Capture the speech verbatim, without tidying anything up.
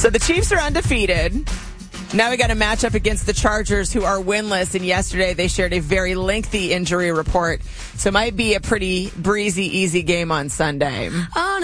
So the Chiefs are undefeated. Now we got to match up against the Chargers, who are winless. And yesterday they shared a very lengthy injury report. So it might be a pretty breezy, easy game on Sunday.